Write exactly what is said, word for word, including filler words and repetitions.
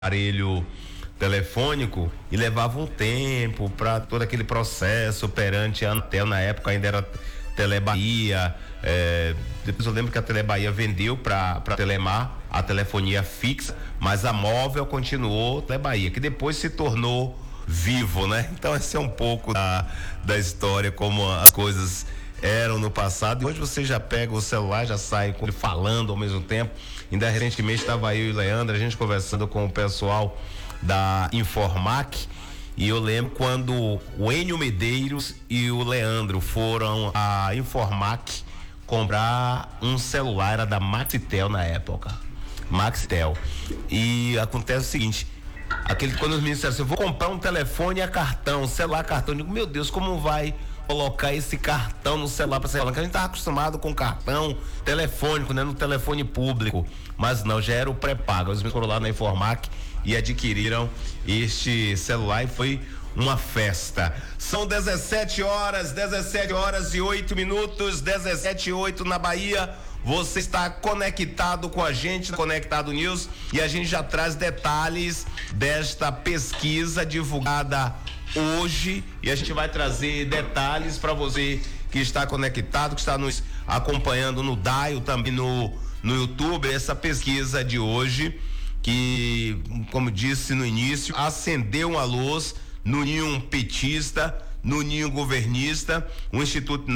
aparelho telefônico e levava um tempo para todo aquele processo perante a Anatel. Na época ainda era Telebahia, é, depois eu lembro que a Telebahia vendeu para para Telemar a telefonia fixa, mas a móvel continuou Telebahia, que depois se tornou Vivo, né? Então esse é um pouco da, da história, como as coisas eram no passado, e hoje você já pega o celular, já sai com ele falando ao mesmo tempo. Ainda recentemente estava eu e o Leandro, a gente conversando com o pessoal da Informac, e eu lembro quando o Enio Medeiros e o Leandro foram à Informac comprar um celular, era da Maxitel na época, Maxitel, e acontece o seguinte, aquele, quando os meninos disseram assim, eu vou comprar um telefone a cartão, celular a cartão, eu digo, meu Deus, como vai colocar esse cartão no celular para celular, que a gente estava acostumado com cartão telefônico, né, no telefone público, mas não, já era o pré-pago. Os meninos foram lá na Informac e adquiriram este celular e foi uma festa. São dezessete horas, dezessete horas e oito minutos, dezessete e oito na Bahia. Você está conectado com a gente, Conectado News, e a gente já traz detalhes desta pesquisa divulgada hoje, e a gente vai trazer detalhes para você que está conectado, que está nos acompanhando no Dial, também no, no YouTube, essa pesquisa de hoje, que, como disse no início, acendeu uma luz no ninho petista, no ninho governista. O Instituto